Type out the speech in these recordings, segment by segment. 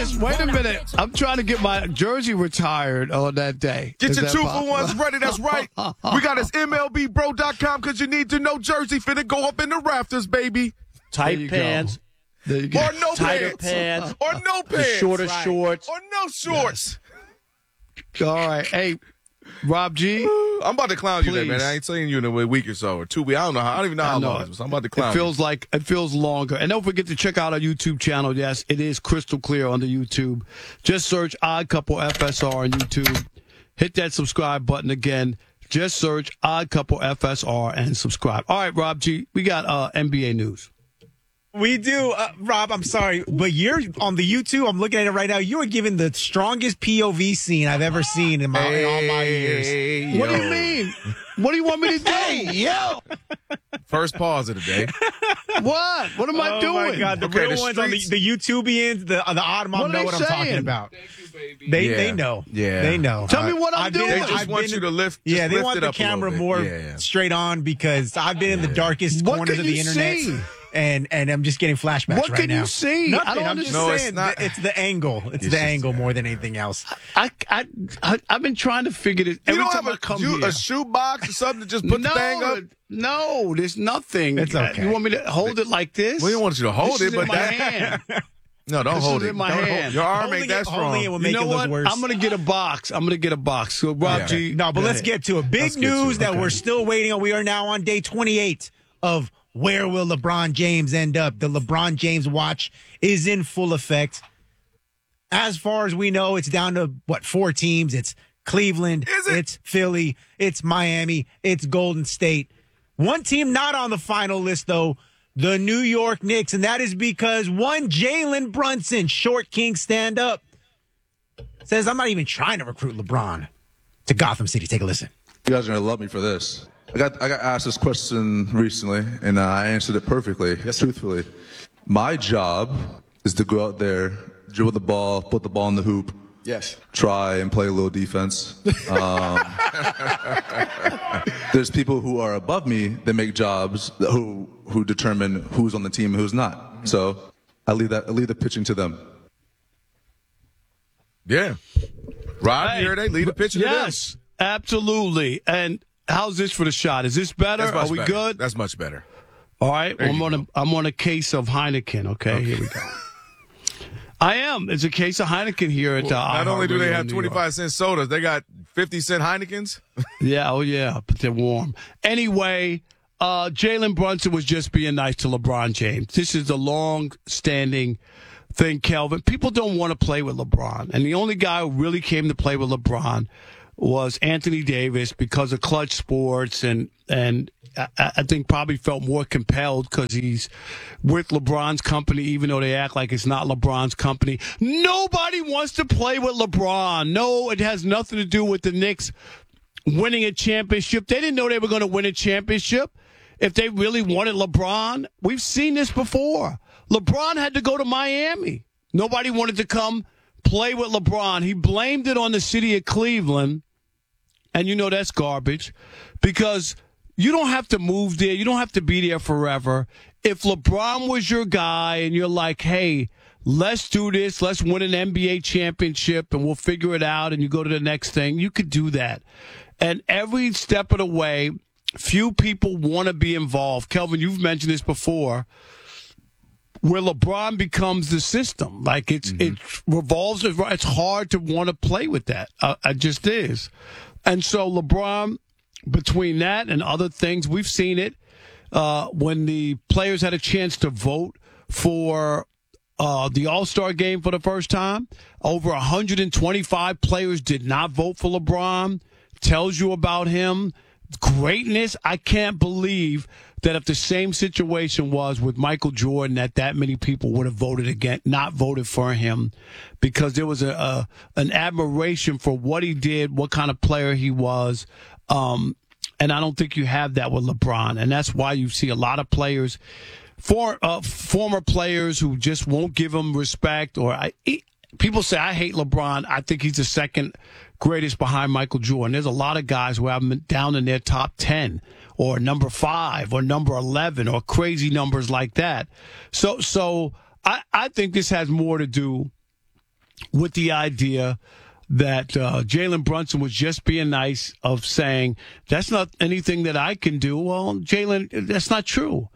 Chris, wait a minute. I'm trying to get my jersey retired on that day. Get your 2-for-1s ready. That's right. We got us MLBBro.com because you need to know jersey finna go up in the rafters, baby. Tight pants. There you go. Or no Tighter pants. pants. Or no The pants. shorter shorts. Or no shorts. All right. Hey, Rob G. I'm about to clown you Please. today, man. I ain't seen you in a week or so or 2 weeks. I don't even know how long it was. I'm about to clown you. It feels longer. And don't forget to check out our YouTube channel. Yes, it is crystal clear on the YouTube. Just search Odd Couple FSR on YouTube. Hit that subscribe button again. Just search Odd Couple FSR and subscribe. All right, Rob G, we got NBA news. We do. Rob, I'm sorry, but you're on the YouTube. I'm looking at it right now. You are giving the strongest POV scene I've ever seen in all my years. What do you mean? What do you want me to do? Hey, yo! First pause of the day. What? What am I doing? Oh, my God. The Okay, real the ones on the YouTubians, the odd mom What are know they what I'm talking saying? about. Thank you, baby. They know. Yeah. They know. Tell me what I'm doing. They just want you to lift. Yeah, they lift want it the up a little camera bit. more Yeah. straight on because I've been in the darkest What corners can of the you internet. see? And I'm just getting flashbacks What right can now. you see? Nothing. I don't I'm just understand. No, it's saying not. it's the angle. It's the angle more than anything else. I've been trying to figure this. You Every don't time have I come here. a shoe box or something to just put the thing up? No, there's nothing. It's okay. You want me to hold it like this? We don't want you to hold This it, is but in my hand. No, don't This hold is it. in my Don't hold- hand. Your arm Holding ain't that it- holding strong. it will make You know it look what? worse. I'm gonna get a box. So Rob Yeah. G. No, but go let's ahead. get to it. Big Let's get to news it. that Okay. we're still waiting on. We are now on day 28 of where will LeBron James end up. The LeBron James watch is in full effect. As far as we know, it's down to, 4 teams? It's Cleveland, Is it? it's Philly, it's Miami, it's Golden State. One team not on the final list, though, the New York Knicks, and that is because one Jalen Brunson, Short King Stand Up, says, I'm not even trying to recruit LeBron to Gotham City. Take a listen. You guys are gonna love me for this. I got asked this question recently, and I answered it perfectly, truthfully. My job is to go out there, dribble the ball, put the ball in the hoop, try and play a little defense. There's people who are above me that make jobs who determine who's on the team and who's not. So I leave the pitching to them. Yeah. Rob, Hey, you heard that? Lead the pitcher to them. Yes, absolutely. And how's this for the shot? Is this better? That's much Are we better. good? That's much better. All right. There I'm you on a case of Heineken. Okay, here we go. I am. It's a case of Heineken here at Not only do they have New York. 25-cent sodas, they got 50-cent Heinekens. Yeah, oh yeah, but they're warm. Anyway, Jalen Brunson was just being nice to LeBron James. This is a long-standing thing, Kelvin. People don't want to play with LeBron, and the only guy who really came to play with LeBron was Anthony Davis because of Clutch Sports, and I think probably felt more compelled because he's with LeBron's company, even though they act like it's not LeBron's company. Nobody wants to play with LeBron. No, it has nothing to do with the Knicks winning a championship. They didn't know they were going to win a championship if they really wanted LeBron. We've seen this before. LeBron had to go to Miami. Nobody wanted to come play with LeBron. He blamed it on the city of Cleveland, and you know that's garbage because you don't have to move there. You don't have to be there forever. If LeBron was your guy and you're like, hey, let's do this, let's win an NBA championship and we'll figure it out, and you go to the next thing, you could do that. And every step of the way, few people want to be involved. Kelvin, you've mentioned this before, where LeBron becomes the system. Like it revolves. It's hard to want to play with that. It just is. And so LeBron, between that and other things, we've seen it when the players had a chance to vote for the All-Star game for the first time. Over 125 players did not vote for LeBron. Tells you about him. Greatness. I can't believe that if the same situation was with Michael Jordan, that many people would have voted again, not voted for him, because there was an admiration for what he did, what kind of player he was. And I don't think you have that with LeBron. And that's why you see a lot of players, former players who just won't give him respect. People say, I hate LeBron. I think he's the second greatest behind Michael Jordan. There's a lot of guys who have him down in their top 10 or number 5 or number 11 or crazy numbers like that. So I think this has more to do with the idea that Jalen Brunson was just being nice of saying, that's not anything that I can do. Well, Jalen, that's not true.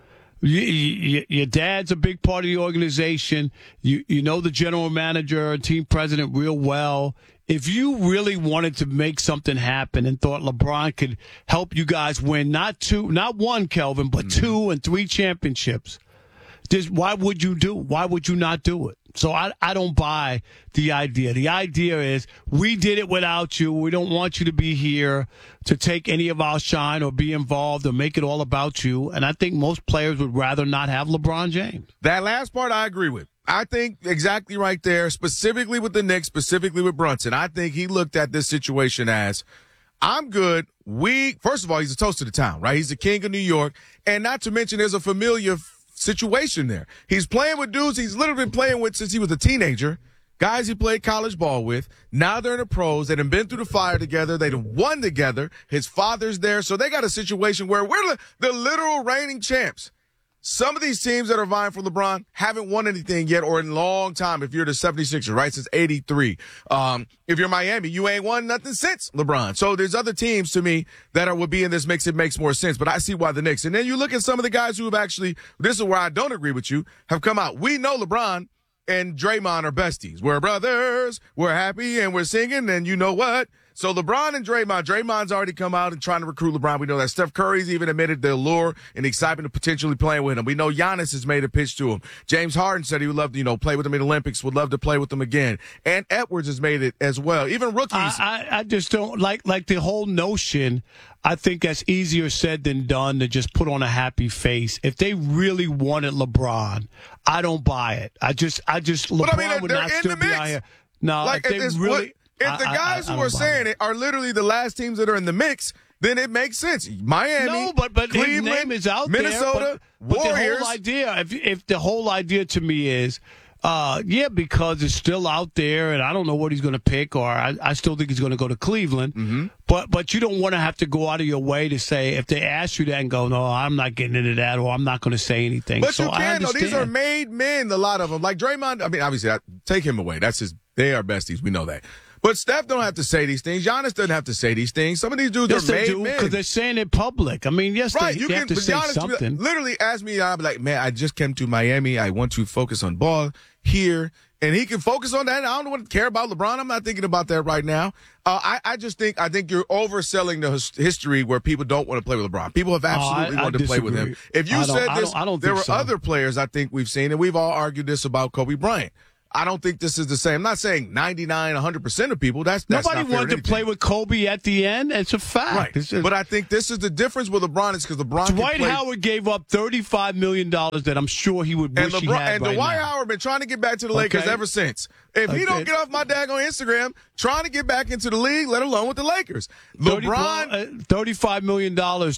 Your dad's a big part of the organization. You know the general manager, team president real well. If you really wanted to make something happen and thought LeBron could help you guys win not one, Kelvin, but 2 and 3 championships, why would you not do it? So I don't buy the idea. The idea is we did it without you. We don't want you to be here to take any of our shine or be involved or make it all about you. And I think most players would rather not have LeBron James. That last part I agree with. I think exactly right there, specifically with the Knicks, specifically with Brunson. I think he looked at this situation as, I'm good. First of all, he's a toast to the town, right? He's the king of New York. And not to mention there's a familiar situation there. He's playing with dudes he's literally been playing with since he was a teenager. Guys he played college ball with. Now they're in the pros. They've been through the fire together. They've won together. His father's there. So they got a situation where we're the literal reigning champs. Some of these teams that are vying for LeBron haven't won anything yet or in a long time. If you're the 76ers, right, since 83. If you're Miami, you ain't won nothing since LeBron. So there's other teams to me that would be in this mix. It makes more sense. But I see why the Knicks. And then you look at some of the guys who have actually, this is where I don't agree with you, have come out. We know LeBron and Draymond are besties. We're brothers. We're happy and we're singing. And you know what? So LeBron and Draymond's already come out and trying to recruit LeBron. We know that Steph Curry's even admitted the allure and excitement of potentially playing with him. We know Giannis has made a pitch to him. James Harden said he would love to, play with him in the Olympics, would love to play with him again. And Edwards has made it as well. Even rookies. I just don't like the whole notion. I think that's easier said than done to just put on a happy face. If they really wanted LeBron, I don't buy it. LeBron would not still be out here. No, like, if they really. If the guys who are saying it are literally the last teams that are in the mix, then it makes sense. Miami, but Cleveland, his name is out Minnesota, there. But Warriors. the whole idea, if the whole idea to me is, because it's still out there, and I don't know what he's going to pick, or I still think he's going to go to Cleveland. Mm-hmm. But you don't want to have to go out of your way to say, if they ask you that and go, no, I'm not getting into that, or I'm not going to say anything. But so you can, though. These are made men, a lot of them. Like Draymond, I mean, obviously, take him away. They are besties. We know that. But Steph don't have to say these things. Giannis doesn't have to say these things. Some of these dudes are made men. Because they're saying it public. I mean, yes, right. they have to say Giannis something. Literally ask me, I'll be like, man, I just came to Miami. I want to focus on ball here. And he can focus on that. I don't care about LeBron. I'm not thinking about that right now. I think you're overselling the history where people don't want to play with LeBron. People have absolutely wanted to play with him. If you said this, there were other players I think we've seen, and we've all argued this about Kobe Bryant. I don't think this is the same. I'm not saying 99, 100% of people. That's nobody not fair wanted to play with Kobe at the end. It's a fact. Right. But I think this is the difference with LeBron is because LeBron Dwight Howard gave up $35 million that I'm sure he would wish he had right Dwight now. Howard been trying to get back to the Lakers ever since. If he don't get off my dag on Instagram trying to get back into the league, let alone with the Lakers. LeBron $35 million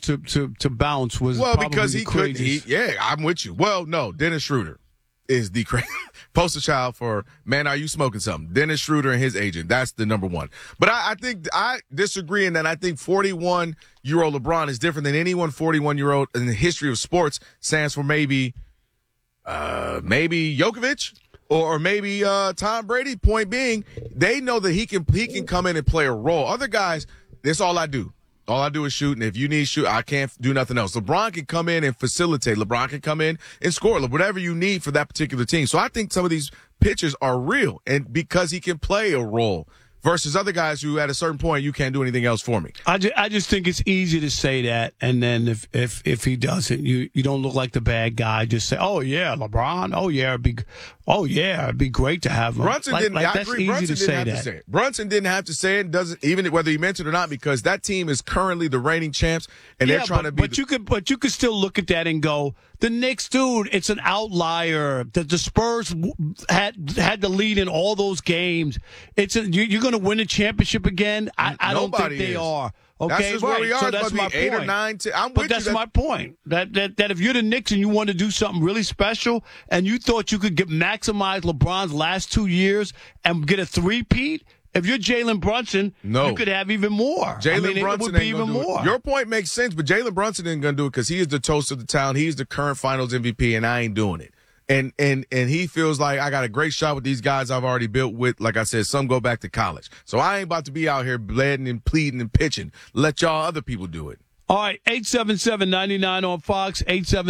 to bounce was because he could. I'm with you. Well, no, Dennis Schroeder is the poster child for, man, are you smoking something? Dennis Schroeder and his agent. That's the number one. But I think I disagree in that I think 41-year-old LeBron is different than anyone 41-year-old in the history of sports. Stands for maybe Jokovic or maybe Tom Brady. Point being, they know that he can come in and play a role. Other guys, that's all I do. All I do is shoot, and if you need shoot, I can't do nothing else. LeBron can come in and facilitate. LeBron can come in and score, whatever you need for that particular team. So I think some of these pitches are real, and because he can play a role versus other guys who at a certain point you can't do anything else for me. I just think it's easy to say that, and then if he doesn't, you don't look like the bad guy. Just say, oh yeah, LeBron. Oh yeah, it'd be great to have him. Brunson didn't. I agree. Brunson didn't have to say it. Brunson didn't have to say it. Doesn't even whether he meant it or not, because that team is currently the reigning champs, and they're trying to be. But you could still look at that and go, the Knicks, dude, it's an outlier. The Spurs had the lead in all those games. You're going to win a championship again? I don't think they are. Okay, that's where we are. So that's my point. 8 or 9. That's my point. That if you're the Knicks and you want to do something really special, and you thought you could maximize LeBron's last 2 years and get a three-peat. If you're Jalen Brunson, you could have even more. Brunson would be even more. Your point makes sense, but Jalen Brunson ain't going to do it because he is the toast of the town. He's the current Finals MVP, and I ain't doing it. And he feels like I got a great shot with these guys I've already built with. Like I said, some go back to college. So I ain't about to be out here bleeding and pleading and pitching. Let y'all other people do it. All right, 877-99 on Fox,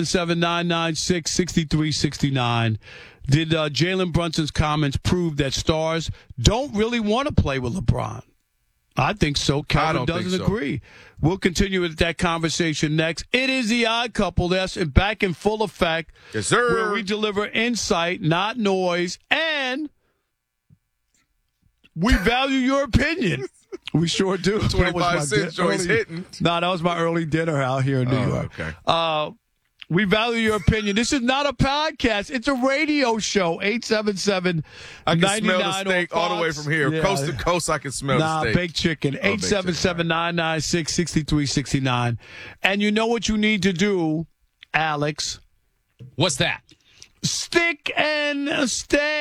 877-996-6369. Did Jalen Brunson's comments prove that stars don't really want to play with LeBron? I think so. Calvin doesn't agree. We'll continue with that conversation next. It is the Odd Couple. That's back in full effect. Yes, sir. Where we deliver insight, not noise, and we value your opinion. We sure do. 25 cent joints hitting. No, that was my early dinner out here in New York. Okay. We value your opinion. This is not a podcast. It's a radio show. 877-99 I can smell the steak all the way from here. Yeah. Coast to coast, I can smell the steak. Baked chicken. 877-996-6369. And you know what you need to do, Alex? What's that? Stick and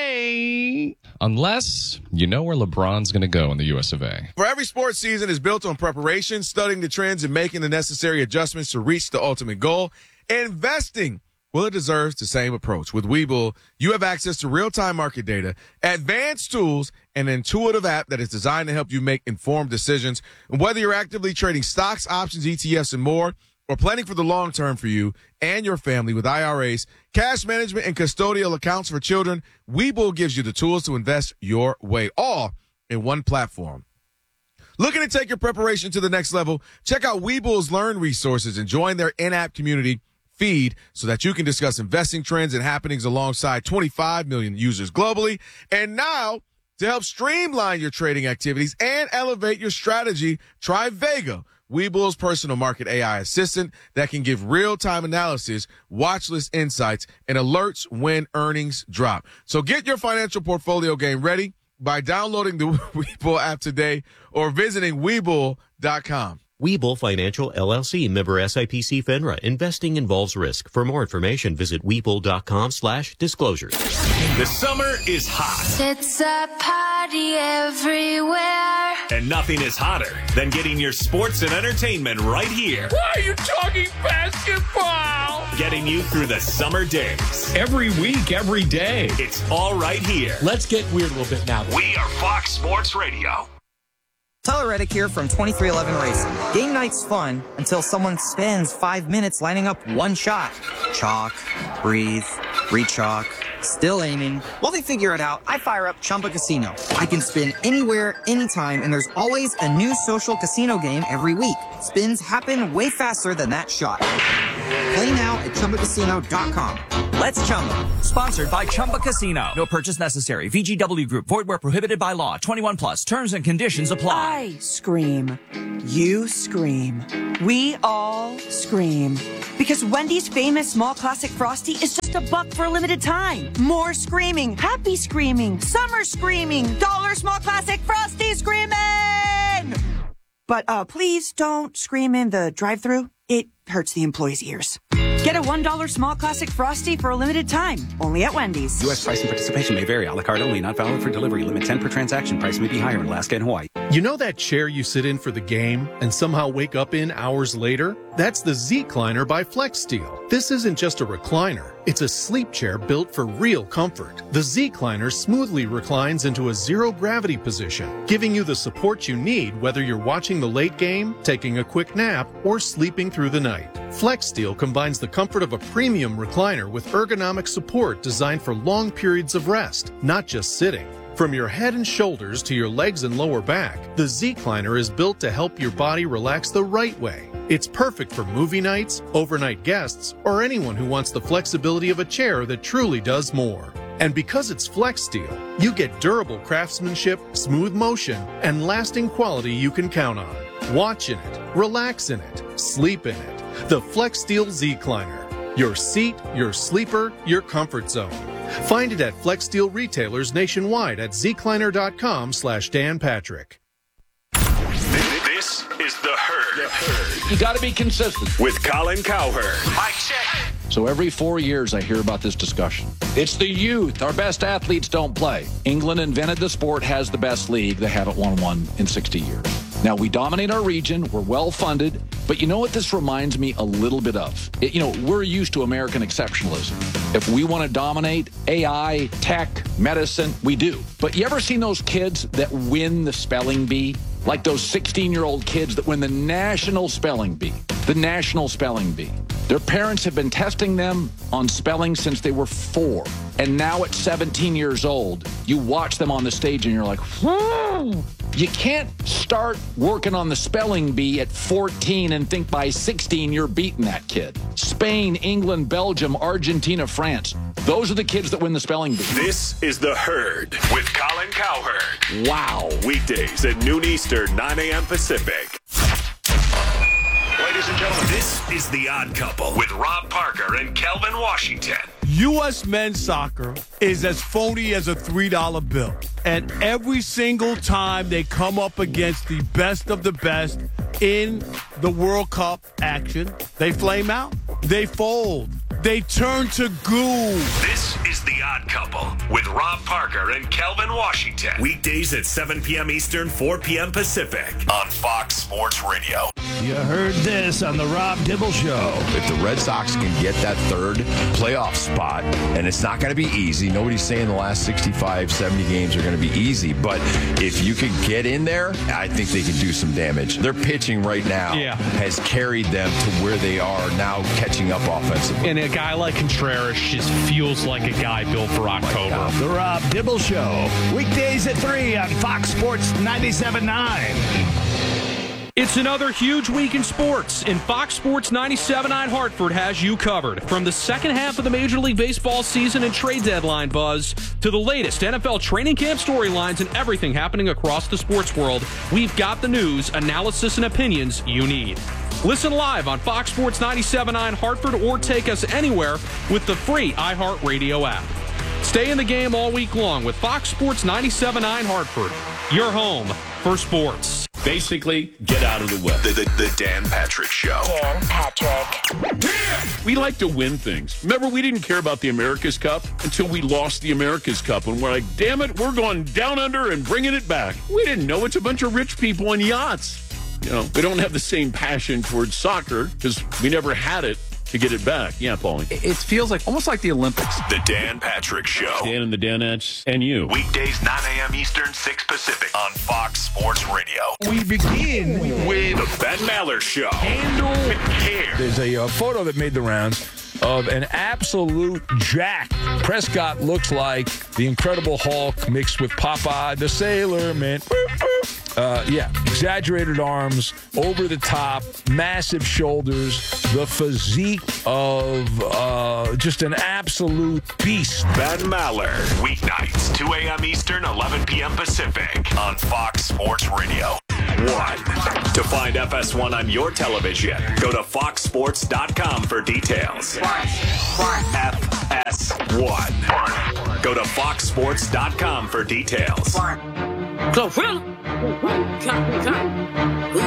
stay. Unless you know where LeBron's going to go in the US of A. For every sports season is built on preparation, studying the trends, and making the necessary adjustments to reach the ultimate goal. Investing, well, it deserves the same approach. With Webull, you have access to real-time market data, advanced tools, and an intuitive app that is designed to help you make informed decisions. And whether you're actively trading stocks, options, ETFs, and more, or planning for the long term for you and your family with IRAs, cash management, and custodial accounts for children, Webull gives you the tools to invest your way, all in one platform. Looking to take your preparation to the next level? Check out Webull's Learn resources and join their in-app community feed so that you can discuss investing trends and happenings alongside 25 million users globally. And now, to help streamline your trading activities and elevate your strategy, try Vega, Webull's personal market AI assistant that can give real-time analysis, watch list insights, and alerts when earnings drop. So get your financial portfolio game ready by downloading the Webull app today or visiting Webull.com. Webull Financial LLC, member SIPC FINRA. Investing involves risk. For more information, visit Webull.com/disclosures. The summer is hot. It's a party everywhere. And nothing is hotter than getting your sports and entertainment right here. Why are you talking basketball? Getting you through the summer days. Every week, every day. It's all right here. Let's get weird a little bit now. We are Fox Sports Radio. Tyler Reddick here from 2311 Racing. Game night's fun until someone spends 5 minutes lining up one shot. Chalk, breathe, re-chalk, still aiming. While they figure it out, I fire up Chumba Casino. I can spin anywhere, anytime, and there's always a new social casino game every week. Spins happen way faster than that shot. Play now at ChumbaCasino.com. Let's Chumba. Sponsored by Chumba Casino. No purchase necessary. VGW Group. Void where prohibited by law. 21 plus. Terms and conditions apply. I scream. You scream. We all scream. Because Wendy's famous small classic Frosty is just $1 for a limited time. More screaming. Happy screaming. Summer screaming. Dollar small classic Frosty screaming. But please don't scream in the drive-thru. It hurts the employees' ears. Get a $1 small classic Frosty for a limited time. Only at Wendy's. U.S. price and participation may vary. A la carte only. Not valid for delivery. Limit 10 per transaction. Price may be higher in Alaska and Hawaii. You know that chair you sit in for the game and somehow wake up in hours later? That's the Z-Cliner by FlexSteel. This isn't just a recliner. It's a sleep chair built for real comfort. The Z-Cliner smoothly reclines into a zero-gravity position, giving you the support you need whether you're watching the late game, taking a quick nap, or sleeping through the night. FlexSteel combines the comfort of a premium recliner with ergonomic support designed for long periods of rest, not just sitting. From your head and shoulders to your legs and lower back, the Z-Cliner is built to help your body relax the right way. It's perfect for movie nights, overnight guests, or anyone who wants the flexibility of a chair that truly does more. And because it's FlexSteel, you get durable craftsmanship, smooth motion, and lasting quality you can count on. Watch in it, relax in it, sleep in it. The FlexSteel Z-Cliner. Your seat, your sleeper, your comfort zone. Find it at FlexSteel retailers nationwide at zcliner.com/Dan Patrick. This is The Herd. You got to be consistent. With Colin Cowherd. Mic check. So every 4 years I hear about this discussion. It's the youth. Our best athletes don't play. England invented the sport, has the best league. They haven't won one in 60 years. Now we dominate our region. We're well funded. But you know what this reminds me a little bit of? We're used to American exceptionalism. If we want to dominate AI, tech, medicine, we do. But you ever seen those kids that win the spelling bee? Like those 16-year-old kids that win the national spelling bee. The national spelling bee. Their parents have been testing them on spelling since they were 4. And now at 17 years old, you watch them on the stage and you're like, whoa. You can't start working on the spelling bee at 14 and think by 16 you're beating that kid. Spain, England, Belgium, Argentina, France. Those are the kids that win the spelling bee. This is The Herd with Colin Cowherd. Wow. Weekdays at noon Eastern, 9 a.m. Pacific. Ladies and gentlemen, this is The Odd Couple with Rob Parker and Kelvin Washington. U.S. men's soccer is as phony as a $3 bill. And every single time they come up against the best of the best in the World Cup action, they flame out. They fold. They turn to goo. This is The Odd Couple with Rob Parker and Kelvin Washington. Weekdays at 7 p.m. Eastern, 4 p.m. Pacific on Fox Sports Radio. You heard this on the Rob Dibble Show. If the Red Sox can get that third playoff spot, and it's not going to be easy. Nobody's saying the last 65, 70 games are going to be easy, but if you can get in there, I think they can do some damage. Their pitching right now has carried them to where they are now, catching up offensively. And a guy like Contreras just feels like a guy built for October. The Rob Dibble Show, weekdays at 3 on Fox Sports 97.9. It's another huge week in sports, and Fox Sports 97.9 Hartford has you covered. From the second half of the Major League Baseball season and trade deadline buzz to the latest NFL training camp storylines and everything happening across the sports world, we've got the news, analysis, and opinions you need. Listen live on Fox Sports 97.9 Hartford or take us anywhere with the free iHeartRadio app. Stay in the game all week long with Fox Sports 97.9 Hartford, your home for sports. Basically, get out of the way. The Dan Patrick Show. Dan Patrick. We like to win things. Remember, we didn't care about the America's Cup until we lost the America's Cup. And we're like, damn it, we're going down under and bringing it back. We didn't know it's a bunch of rich people on yachts. We don't have the same passion towards soccer because we never had it to get it back. Yeah, Paulie. It feels like almost like the Olympics. The Dan Patrick Show. Dan and the Danettes and you. Weekdays 9 a.m. Eastern, 6 Pacific on Fox Sports Radio. We begin with The Ben Maller Show. Handle with care. There's a photo that made the rounds of an absolute jack. Prescott looks like the Incredible Hulk mixed with Popeye the Sailor Man. Exaggerated arms, over the top, massive shoulders, the physique of just an absolute beast. Ben Maller, weeknights, 2 a.m. Eastern, 11 p.m. Pacific on Fox Sports Radio. 1. To find FS1 on your television, go to foxsports.com for details. FS1. Go to foxsports.com for details. Go,